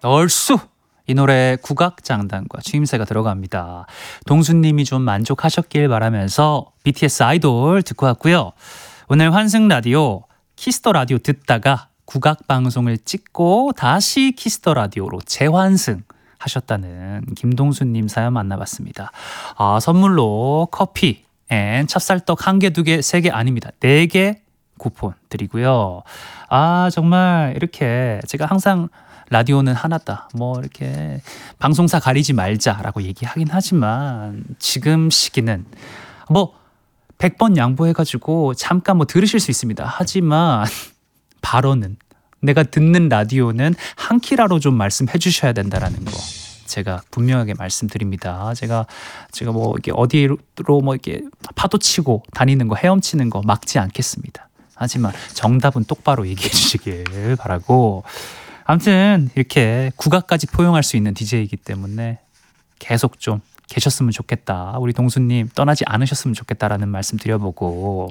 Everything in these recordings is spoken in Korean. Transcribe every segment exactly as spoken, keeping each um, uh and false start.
얼쑤! 이 노래 국악장단과 추임새가 들어갑니다. 동수님이 좀 만족하셨길 바라면서 비티에스 아이돌 듣고 왔고요. 오늘 환승 라디오 키스터 라디오 듣다가 국악 방송을 찍고 다시 키스터 라디오로 재환승 하셨다는 김동수님 사연 만나봤습니다. 아, 선물로 커피 앤 찹쌀떡 한 개, 두 개, 세 개 아닙니다. 네 개 쿠폰 드리고요. 아, 정말 이렇게 제가 항상 라디오는 하나다, 뭐 이렇게 방송사 가리지 말자라고 얘기하긴 하지만 지금 시기는 뭐 백 번 양보해가지고 잠깐 뭐 들으실 수 있습니다. 하지만 발언은, 내가 듣는 라디오는 한 키라로 좀 말씀해 주셔야 된다라는 거 제가 분명하게 말씀드립니다. 제가 제가 뭐 이렇게 어디로 뭐 이렇게 파도 치고 다니는 거, 헤엄치는 거 막지 않겠습니다. 하지만 정답은 똑바로 얘기해 주시길 바라고, 아무튼 이렇게 국악까지 포용할 수 있는 디제이이기 때문에 계속 좀 계셨으면 좋겠다, 우리 동수님 떠나지 않으셨으면 좋겠다라는 말씀 드려보고,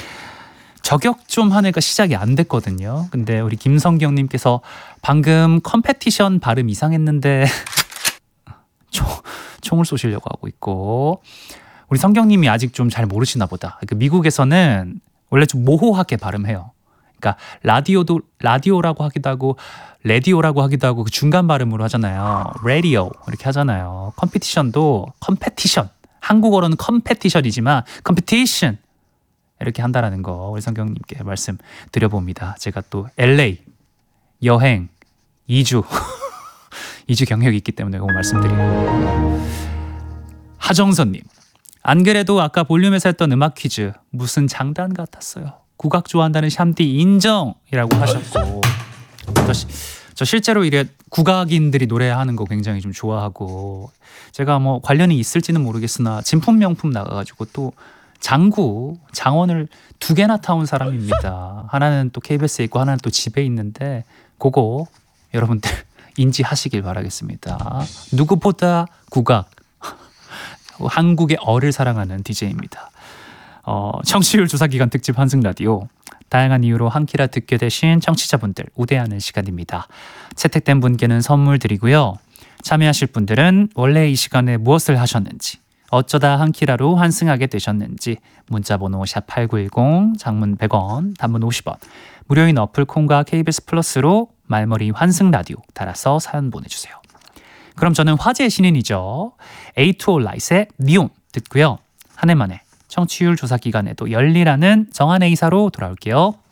저격 좀 한 해가 시작이 안 됐거든요. 근데 우리 김성경님께서 방금 컴페티션 발음 이상했는데 총, 총을 쏘시려고 하고 있고, 우리 성경님이 아직 좀 잘 모르시나 보다. 그 미국에서는 원래 좀 모호하게 발음해요. 그러니까 라디오도 라디오라고 하기도 하고 레디오라고 하기도 하고 그 중간 발음으로 하잖아요. 라디오 이렇게 하잖아요. 컴피티션도 컴페티션, 한국어로는 컴페티션이지만 컴피티션 이렇게 한다라는 거 우리 성경님께 말씀 드려봅니다. 제가 또 엘에이 여행 이 주 이 주 경력이 있기 때문에 그거 말씀드리고, 하정선님, 안 그래도 아까 볼륨에서 했던 음악 퀴즈 무슨 장단 같았어요. 국악 좋아한다는 샴디 인정이라고 하셨고, 저, 시, 저 실제로 이래 국악인들이 노래하는 거 굉장히 좀 좋아하고, 제가 뭐 관련이 있을지는 모르겠으나 진품 명품 나가가지고 또 장구, 장원을 두 개나 타온 사람입니다. 하나는 또 케이비에스에 있고 하나는 또 집에 있는데 그거 여러분들 인지하시길 바라겠습니다. 누구보다 국악, 한국의 어를 사랑하는 디제이입니다. 어, 청취율 조사기간 특집 환승 라디오, 다양한 이유로 한 키라 듣게 되신 청취자분들 우대하는 시간입니다. 채택된 분께는 선물 드리고요. 참여하실 분들은 원래 이 시간에 무엇을 하셨는지, 어쩌다 한 키라로 환승하게 되셨는지 문자번호 샵 팔구일공, 장문 백 원, 단문 오십 원, 무료인 어플 콩과 케이비에스 플러스로 말머리 환승 라디오 달아서 사연 보내주세요. 그럼 저는 화제의 신인이죠. 에이투올라잇의 니온 듣고요. 한 해 만에 청취율 조사 기간에도 열일하는 정한 A사로 돌아올게요.